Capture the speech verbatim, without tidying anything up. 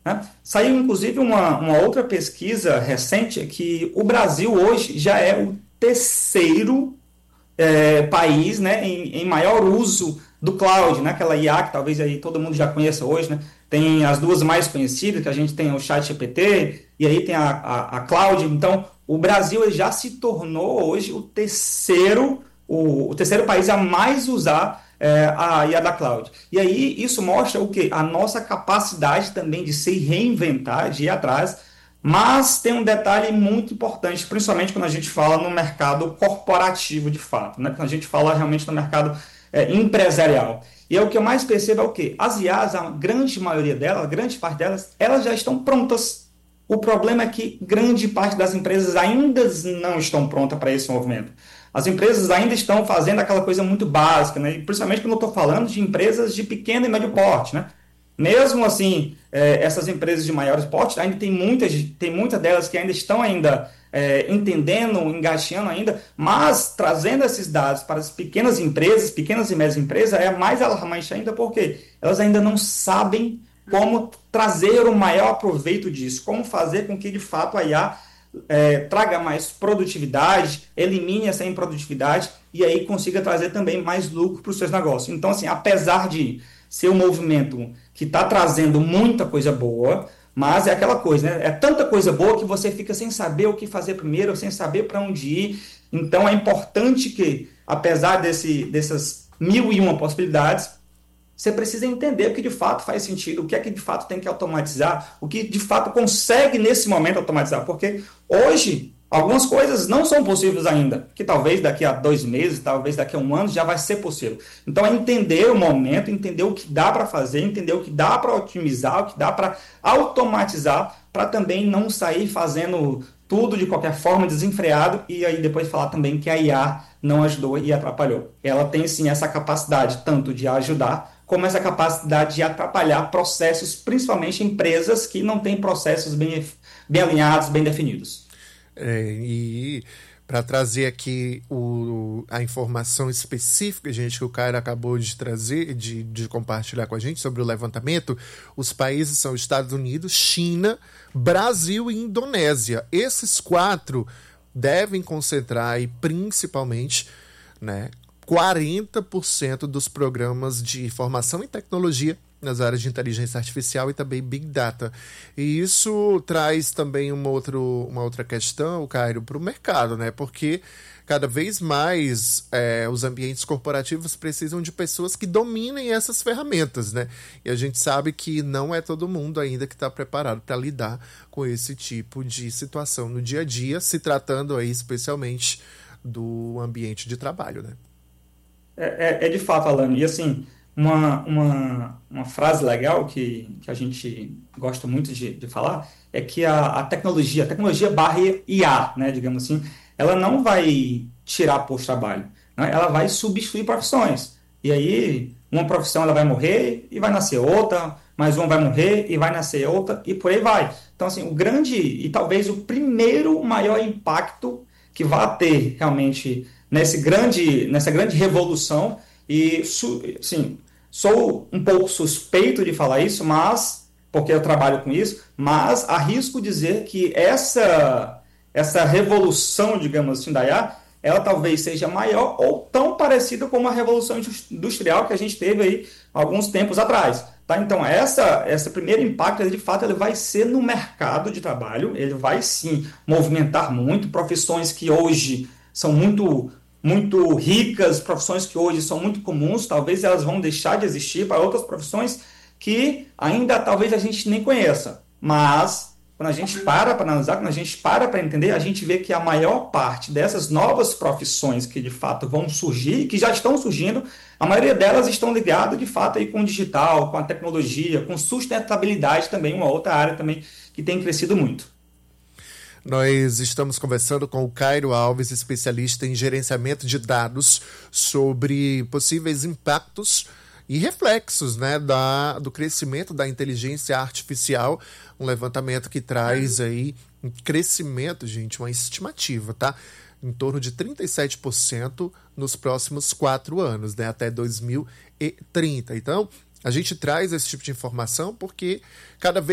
né? Saiu, inclusive, uma, uma outra pesquisa recente que o Brasil hoje já é o terceiro é, país, né, em, em maior uso do cloud, né, aquela I A que talvez aí todo mundo já conheça hoje, né? Tem as duas mais conhecidas, que a gente tem o ChatGPT e aí tem a, a, a Cloud. Então, o Brasil ele já se tornou hoje o terceiro, o, o terceiro país a mais usar é, a I A da Cloud. E aí isso mostra o quê? A nossa capacidade também de se reinventar, de ir atrás, mas tem um detalhe muito importante, principalmente quando a gente fala no mercado corporativo de fato, né? Quando a gente fala realmente no mercado é, empresarial. E é o que eu mais percebo é o quê? As I As, a grande maioria delas, a grande parte delas, elas já estão prontas. O problema é que grande parte das empresas ainda não estão prontas para esse movimento. As empresas ainda estão fazendo aquela coisa muito básica, né? E principalmente quando eu estou falando de empresas de pequeno e médio porte, né? Mesmo assim, é, essas empresas de maiores porte, ainda tem muitas, tem muitas delas que ainda estão ainda é, entendendo, engatinhando ainda, mas trazendo esses dados para as pequenas empresas, pequenas e médias empresas, é mais alarmante ainda porque elas ainda não sabem como trazer o maior proveito disso, como fazer com que de fato a I A é, traga mais produtividade, elimine essa improdutividade e aí consiga trazer também mais lucro para os seus negócios. Então, assim, apesar de ser um movimento que está trazendo muita coisa boa, mas é aquela coisa, né? É tanta coisa boa que você fica sem saber o que fazer primeiro, sem saber para onde ir. Então é importante que, apesar desse, dessas mil e uma possibilidades, você precisa entender o que de fato faz sentido, o que é que de fato tem que automatizar, o que de fato consegue nesse momento automatizar, porque hoje algumas coisas não são possíveis ainda, que talvez daqui a dois meses, talvez daqui a um ano já vai ser possível. Então é entender o momento, entender o que dá para fazer, entender o que dá para otimizar, o que dá para automatizar, para também não sair fazendo tudo de qualquer forma, desenfreado, e aí depois falar também que a I A não ajudou e atrapalhou. Ela tem sim essa capacidade tanto de ajudar, como essa capacidade de atrapalhar processos, principalmente empresas que não têm processos bem, bem alinhados, bem definidos. É, e para trazer aqui o, a informação específica, gente, que o Cairo acabou de trazer, de, de compartilhar com a gente sobre o levantamento, os países são Estados Unidos, China, Brasil e Indonésia. Esses quatro devem concentrar aí, principalmente, né, quarenta por cento dos programas de formação em tecnologia nas áreas de inteligência artificial e também Big Data. E isso traz também uma, outro, uma outra questão, Cairo, para o mercado, né? Porque cada vez mais é, os ambientes corporativos precisam de pessoas que dominem essas ferramentas, né? E a gente sabe que não é todo mundo ainda que está preparado para lidar com esse tipo de situação no dia a dia, se tratando aí especialmente do ambiente de trabalho, né? É, é, é de fato, Alano. E assim, uma, uma, uma frase legal que, que a gente gosta muito de, de falar é que a, a tecnologia, a tecnologia barra I A, né, digamos assim, ela não vai tirar posto de trabalho, né? Ela vai substituir profissões. E aí, uma profissão ela vai morrer e vai nascer outra, mais uma vai morrer e vai nascer outra, e por aí vai. Então, assim, o grande e talvez o primeiro maior impacto que vai ter realmente nesse grande, nessa grande revolução, e sim, sou um pouco suspeito de falar isso, mas porque eu trabalho com isso, mas arrisco dizer que essa, essa revolução, digamos assim, da I A, ela talvez seja maior ou tão parecida com a revolução industrial que a gente teve aí alguns tempos atrás. Tá? Então, essa, esse primeiro impacto, de fato, ele vai ser no mercado de trabalho, ele vai sim movimentar muito profissões que hoje são muito, muito ricas, profissões que hoje são muito comuns, talvez elas vão deixar de existir para outras profissões que ainda talvez a gente nem conheça, mas quando a gente para para analisar, quando a gente para para entender, a gente vê que a maior parte dessas novas profissões que de fato vão surgir, que já estão surgindo, a maioria delas estão ligadas de fato aí com o digital, com a tecnologia, com sustentabilidade também, uma outra área também que tem crescido muito. Nós estamos conversando com o Cairo Alves, especialista em gerenciamento de dados, sobre possíveis impactos e reflexos, né, da, do crescimento da inteligência artificial, um levantamento que traz aí um crescimento, gente, uma estimativa, tá? Em torno de trinta e sete por cento nos próximos quatro anos, né, até dois mil e trinta. Então, a gente traz esse tipo de informação porque cada vez